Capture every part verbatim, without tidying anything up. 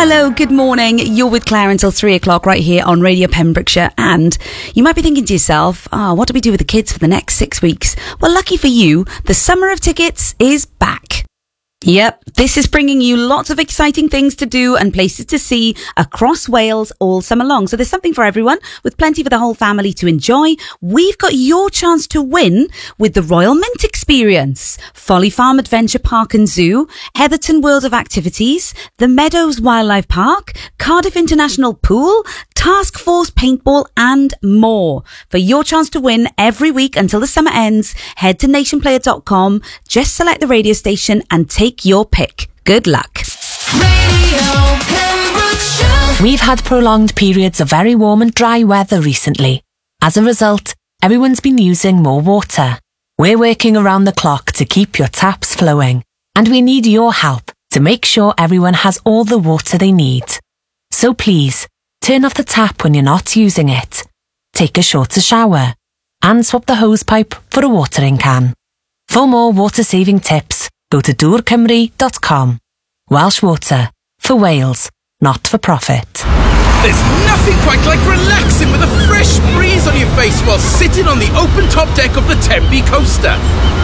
Hello, good morning. You're with Claire until three o'clock right here on Radio Pembrokeshire. And you might be thinking to yourself, oh, what do we do with the kids for the next six weeks? Well, lucky for you, the Summer of Tickets is back. Yep, this is bringing you lots of exciting things to do and places to see across Wales all summer long. So there's something for everyone, with plenty for the whole family to enjoy. We've got your chance to win with the Royal Mint Experience, Folly Farm Adventure Park and Zoo, Heatherton World of Activities, the Meadows Wildlife Park, Cardiff International Pool, Task Force Paintball and more. For your chance to win every week until the summer ends, head to nation player dot com, just select the radio station and take your pick. Good luck. Radio Pembrokeshire. We've had prolonged periods of very warm and dry weather recently. As a result, everyone's been using more water. We're working around the clock to keep your taps flowing, and we need your help to make sure everyone has all the water they need. So please, turn off the tap when you're not using it, take a shorter shower, and swap the hose pipe for a watering can. For more water-saving tips, go to dŵr cymru dot com. Welsh Water. For Wales. Not for profit. There's nothing quite like relaxing with a fresh breeze on your face while sitting on the open-top deck of the Tenby coaster.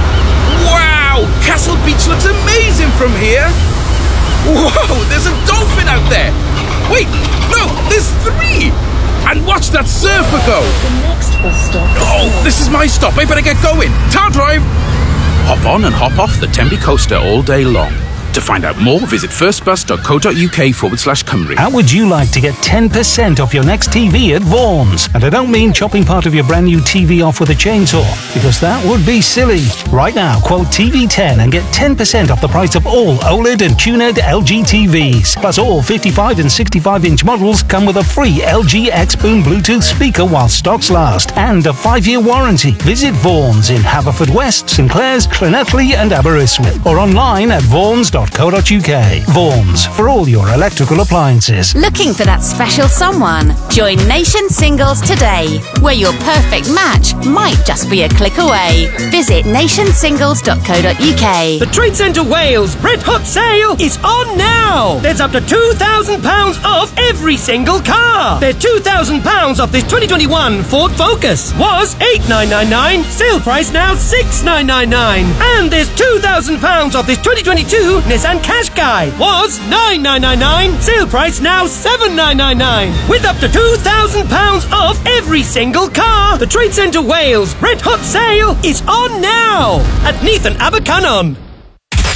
Wow! Castle Beach looks amazing from here. Whoa! There's a dolphin out there. Wait, no, there's three! And watch that surfer go! The next bus stop. Oh, this is my stop. I better get going. Tar drive! Hop on and hop off the Tenby coaster all day long. To find out more, visit firstbus.co.uk forward slash Cymru. How would you like to get ten percent off your next T V at Vaughan's? And I don't mean chopping part of your brand new T V off with a chainsaw, because that would be silly. Right now, quote T V ten and get ten percent off the price of all OLED and TUNED L G T Vs. Plus all fifty-five and sixty-five inch models come with a free L G X-Boom Bluetooth speaker while stocks last, and a five-year warranty. Visit Vaughan's in Haverfordwest, St Clears, Llanelli and Aberystwyth, or online at vaughans dot co dot uk. Vaughan's, for all your electrical appliances. Looking for that special someone? Join Nation Singles today, where your perfect match might just be a click away. Visit nation singles dot co dot uk. The Trade Centre Wales Red Hot Sale is on now! There's up to two thousand pounds off every single car! There's two thousand pounds off this twenty twenty-one Ford Focus. Was eight thousand nine hundred ninety-nine pounds, sale price now six thousand nine hundred ninety-nine pounds. And there's two thousand pounds off this twenty twenty-two Nissan Qashqai. Was nine thousand nine hundred ninety-nine pounds, sale price now seven thousand nine hundred ninety-nine pounds. With up to two thousand pounds off every single car. The Trade Centre Wales Red Hot Sale is on now at Neath and Abercynon.